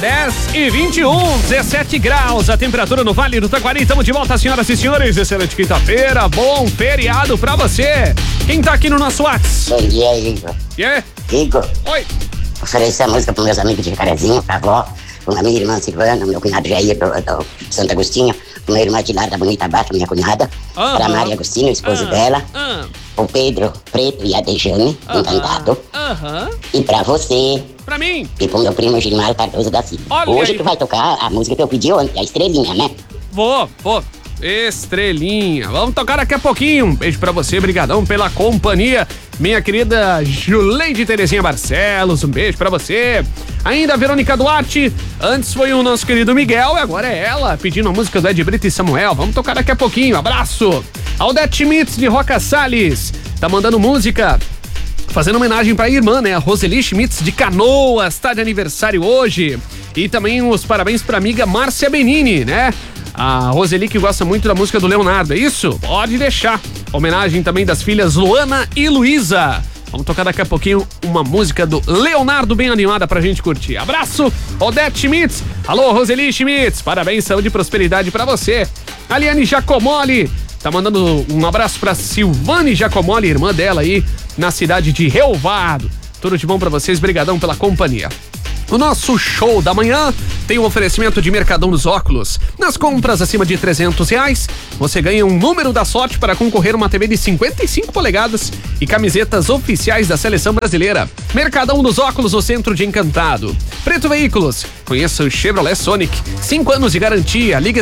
10h21, 17 graus, a temperatura no Vale do Taquari. Estamos de volta, senhoras e senhores. Excelente quinta-feira, bom feriado pra você. Quem tá aqui no nosso WhatsApp? Bom dia, Igor. Igor. Oi. Oferecer a música pros meus amigos de Jacarezinho, pra avó, pra minha irmã Silvana, meu cunhado Jair, do Santo Agostinho, pro meu irmão Tilar da Bonita Baixa, minha cunhada, pra Maria Agostinho, esposo dela, o Pedro Preto e a Dejane, encantado, e pra você. Pra mim. E pro meu primo Gilmar Cardoso da Silva. Olha hoje aí. tu vai tocar a música que eu pedi ontem, a Estrelinha, né? Vou. Estrelinha. Vamos tocar daqui a pouquinho. Um beijo pra você, brigadão pela companhia. Minha querida Juleide Terezinha Barcelos, um beijo pra você. Ainda a Verônica Duarte. Antes foi o nosso querido Miguel, e agora é ela, pedindo a música do Ed Brito e Samuel. Vamos tocar daqui a pouquinho. Abraço. Aldete Schmitz de Roca Salles tá mandando música, fazendo homenagem pra irmã, né? A Roseli Schmitz de Canoas, tá de aniversário hoje. E também os parabéns pra amiga Márcia Benini, né? A Roseli que gosta muito da música do Leonardo, é isso? Pode deixar. Homenagem também das filhas Luana e Luísa. Vamos tocar daqui a pouquinho uma música do Leonardo bem animada pra gente curtir. Abraço, Odete Schmitz. Alô, Roseli Schmitz. Parabéns, saúde e prosperidade pra você. Aliane Giacomoli tá mandando um abraço pra Silvane Giacomoli, irmã dela aí, na cidade de Relvado. Tudo de bom pra vocês, brigadão pela companhia. O nosso show da manhã tem um oferecimento de Mercadão dos Óculos. Nas compras acima de R$300, você ganha um número da sorte para concorrer a uma TV de 55 polegadas e camisetas oficiais da Seleção Brasileira. Mercadão dos Óculos, no centro de Encantado. Preto Veículos, conheça o Chevrolet Sonic. 5 anos de garantia, liga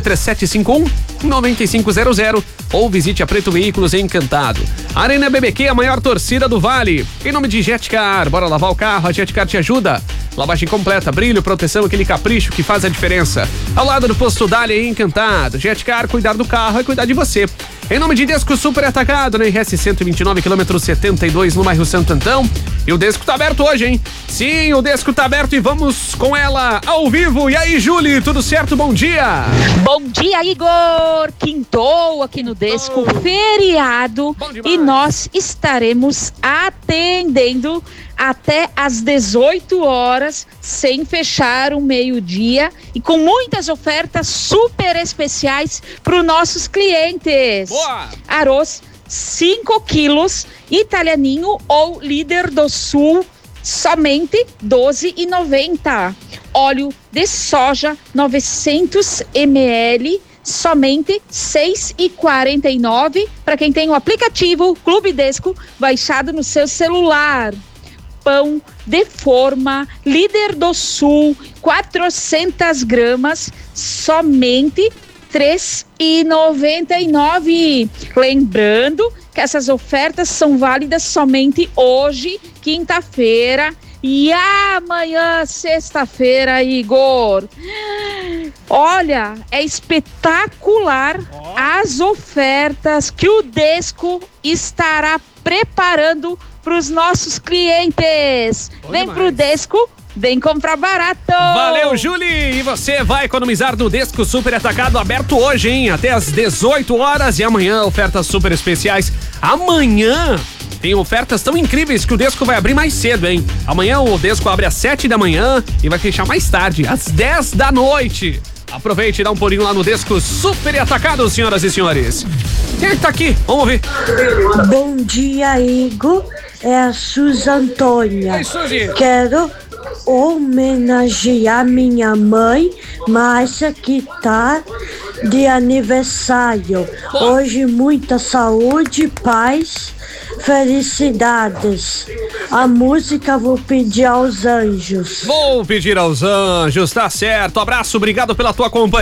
3751-9500 ou visite a Preto Veículos em Encantado. Arena BBQ, a maior torcida do Vale. Em nome de Jetcar, bora lavar o carro, a Jetcar te ajuda. Lavagem completa, brilho, proteção, aquele capricho que faz a diferença. Ao lado do posto Dália em Encantado. Jetcar, cuidar do carro é cuidar de você. Em nome de Desco Super Atacado, na RS 129, quilômetro 72, no bairro Santo Antão. E o Desco tá aberto hoje, hein? Sim, o Desco tá aberto e vamos com ela ao vivo. E aí, Julie, tudo certo? Bom dia! Bom dia, Igor! Quintou aqui no Desco, feriado, e nós estaremos atendendo até às 18 horas, sem fechar o meio-dia e com muitas ofertas super especiais para os nossos clientes. Boa! Arroz 5 quilos, italianinho ou líder do sul, somente R$12,90. Óleo de soja 900 ml, somente R$6,49. Para quem tem o aplicativo Clube Desco baixado no seu celular. Pão de forma líder do sul, 400 gramas, somente R$3,99. Lembrando que essas ofertas são válidas somente hoje, quinta-feira, e amanhã, sexta-feira, Igor. Olha, é espetacular as ofertas que o Desco estará preparando para os nossos clientes. Vem pro Desco, vem comprar barato. Valeu, Julie! E você vai economizar no Desco Super Atacado, aberto hoje, hein? Até às 18 horas e amanhã ofertas super especiais. Amanhã tem ofertas tão incríveis que o Desco vai abrir mais cedo, hein? Amanhã o Desco abre às 7 da manhã e vai fechar mais tarde, às 10 da noite. Aproveite e dá um pulinho lá no Desco Super Atacado, senhoras e senhores. Quem é que tá aqui? Vamos ouvir. Bom dia, Igor. É a Suzy Antônia. Oi, Suzy. Quero homenagear minha mãe, Márcia, que tá de aniversário. Hoje, muita saúde, paz, felicidades. A música vou pedir aos anjos. Vou pedir aos anjos, tá certo. Abraço, obrigado pela tua companhia.